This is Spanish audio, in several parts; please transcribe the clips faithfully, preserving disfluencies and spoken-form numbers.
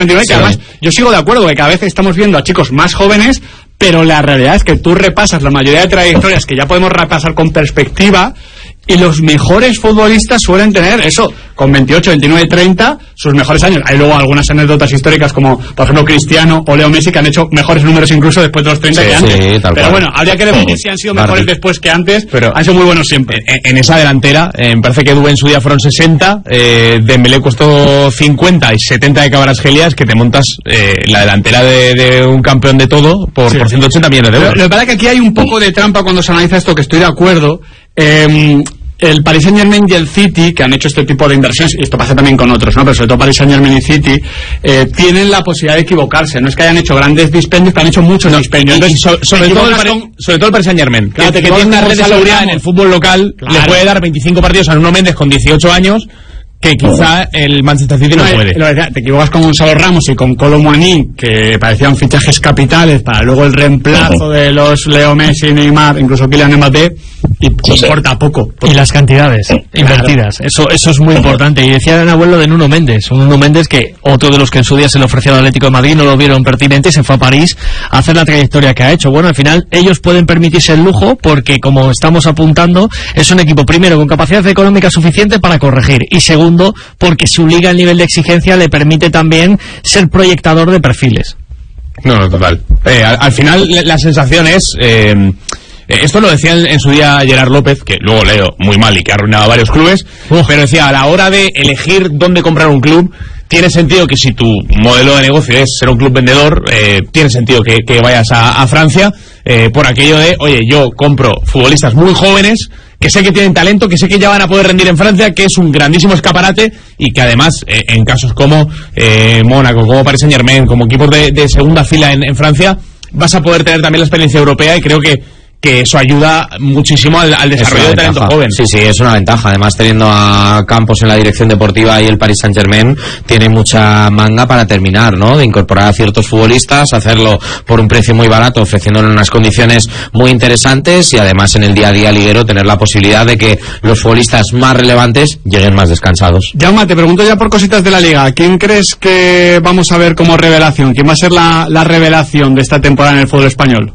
que además yo sigo de acuerdo que cada vez estamos viendo a chicos más jóvenes, pero la realidad es que tú repasas la mayoría de trayectorias que ya podemos repasar con perspectiva, y los mejores futbolistas suelen tener eso, con veintiocho, veintinueve, treinta, sus mejores años. Hay luego algunas anécdotas históricas como, por ejemplo, Cristiano o Leo Messi, que han hecho mejores números incluso después de los treinta sí, que antes. Sí, pero cual. Bueno, habría que definir si han sido mejores Martí. después que antes, pero han sido muy buenos siempre. En, en esa delantera, eh, me parece que Edu en su día fueron sesenta, eh, Dembélé costó cincuenta y setenta de Kvaratskhelia, que te montas eh, la delantera de, de un campeón de todo por, sí. por ciento ochenta millones de euros. Lo que pasa es que aquí hay un poco de trampa cuando se analiza esto, que estoy de acuerdo. Eh, el Paris Saint-Germain y el City, que han hecho este tipo de inversiones, y esto pasa también con otros, ¿no? Pero sobre todo Paris Saint-Germain y City, eh, tienen la posibilidad de equivocarse. No es que hayan hecho grandes dispendios, pero han hecho muchos no, dispendios. Entonces, so, sobre, todo el, con... sobre todo el Paris Saint-Germain, claro, que, que tiene una red de seguridad en el fútbol local, claro. Le puede dar veinticinco partidos a Nuno Méndez con dieciocho años, que quizá el Manchester City no, no puede. Lo decía, te equivocas con Gonzalo Ramos y con Kolo Muani, que parecían fichajes capitales para luego el reemplazo de los Leo Messi, Neymar, incluso Kylian Mbappé, y sí, importa poco. Y las cantidades claro. invertidas, eso eso es muy importante. Y decía el abuelo de Nuno Méndez, un Nuno Méndez que otro de los que en su día se le ofreció al Atlético de Madrid, no lo vieron pertinente y se fue a París a hacer la trayectoria que ha hecho. Bueno, al final ellos pueden permitirse el lujo porque, como estamos apuntando, es un equipo primero con capacidad económica suficiente para corregir, y segundo porque su liga, el nivel de exigencia le permite también ser proyectador de perfiles. No, no, total. Eh, al, al final la sensación es... Eh, esto lo decía en, en su día Gerard López, que luego leo muy mal y que ha arruinado varios clubes, Uf. pero decía, a la hora de elegir dónde comprar un club, tiene sentido que si tu modelo de negocio es ser un club vendedor, eh, tiene sentido que, que vayas a, a Francia, eh, por aquello de, oye, yo compro futbolistas muy jóvenes, que sé que tienen talento, que sé que ya van a poder rendir en Francia, que es un grandísimo escaparate, y que además, eh, en casos como eh, Mónaco, como Paris Saint-Germain, como equipos de, de segunda fila en, en Francia, vas a poder tener también la experiencia europea, y creo que que eso ayuda muchísimo al, al desarrollo de talento joven. Sí, sí, es una ventaja. Además, teniendo a Campos en la dirección deportiva y el Paris Saint-Germain, tiene mucha manga para terminar, ¿no? De incorporar a ciertos futbolistas, hacerlo por un precio muy barato, ofreciéndole unas condiciones muy interesantes, y además en el día a día liguero tener la posibilidad de que los futbolistas más relevantes lleguen más descansados. Jaume, te pregunto ya por cositas de la Liga. ¿Quién crees que vamos a ver como revelación? ¿Quién va a ser la, la revelación de esta temporada en el fútbol español?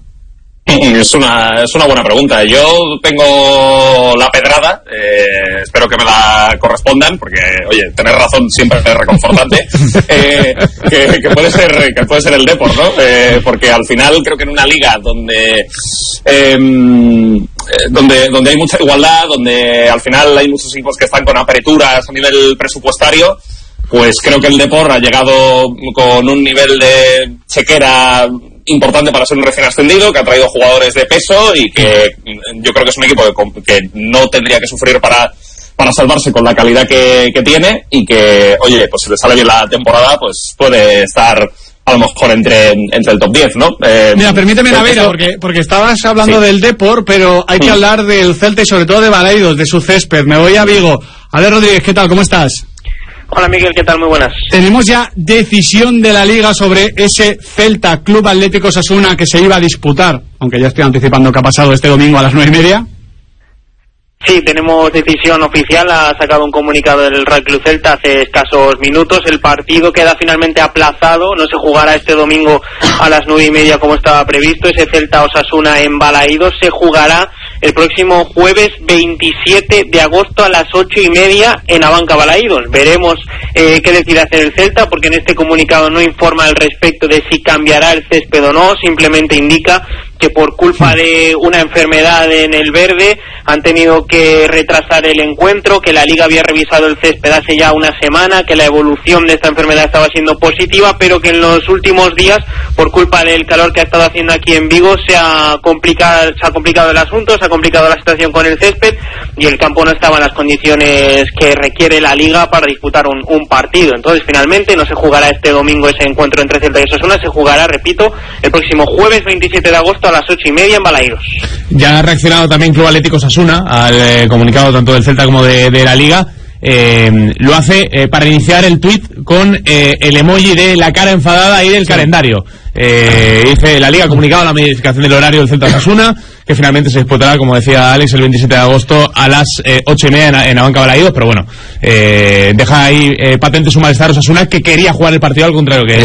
Es una, es una buena pregunta. Yo tengo la pedrada, eh, espero que me la correspondan, porque, oye, tener razón siempre es reconfortante, eh, que, que puede ser, que puede ser el Depor, ¿no? Eh, porque al final creo que en una liga donde, eh, donde, donde hay mucha igualdad, donde al final hay muchos equipos que están con aperturas a nivel presupuestario, pues creo que el Depor ha llegado con un nivel de chequera importante para ser un recién ascendido, que ha traído jugadores de peso, y que yo creo que es un equipo que, que no tendría que sufrir para, para salvarse con la calidad que, que tiene, y que, oye, pues si le sale bien la temporada, pues puede estar a lo mejor entre, entre el top diez, ¿no? Eh, Mira, permíteme, Navera, porque, porque estabas hablando sí. del Depor, pero hay que sí. hablar del Celta y sobre todo de Balaidos, de su césped. Me voy a Vigo. A ver, Rodríguez, ¿qué tal? ¿Cómo estás? Hola Miguel, ¿qué tal? Muy buenas. Tenemos ya decisión de la Liga sobre ese Celta Club Atlético Osasuna que se iba a disputar, aunque ya estoy anticipando que ha pasado este domingo a las nueve y media. Sí, tenemos decisión oficial, ha sacado un comunicado del Real Club Celta hace escasos minutos. El partido queda finalmente aplazado, no se jugará este domingo a las nueve y media como estaba previsto. Ese Celta Osasuna en Balaídos se jugará el próximo jueves veintisiete de agosto a las ocho y media en Abanca Balaídos. Veremos eh, qué decide hacer el Celta, porque en este comunicado no informa al respecto de si cambiará el césped o no, simplemente indica que por culpa de una enfermedad en el verde han tenido que retrasar el encuentro, que la Liga había revisado el césped hace ya una semana, que la evolución de esta enfermedad estaba siendo positiva, pero que en los últimos días, por culpa del calor que ha estado haciendo aquí en Vigo, se ha complicado, se ha complicado el asunto, se ha complicado la situación con el césped, y el campo no estaba en las condiciones que requiere la Liga para disputar un, un partido. Entonces, finalmente, no se jugará este domingo ese encuentro entre Celta y Osasuna, se jugará, repito, el próximo jueves veintisiete de agosto a las ocho y media en Balaidos. Ya ha reaccionado también Club Atlético Osasuna al eh, comunicado tanto del Celta como de, de la Liga. Eh, lo hace eh, para iniciar el tuit con eh, el emoji de la cara enfadada y del sí. calendario. Eh, dice, la Liga ha comunicado la modificación del horario del Celta Osasuna, que finalmente se disputará, como decía Alex, el veintisiete de agosto a las eh, ocho y media en, en Abanca Balaídos, pero bueno, eh, deja ahí eh, patente su malestar Osasuna, que quería jugar el partido, al contrario que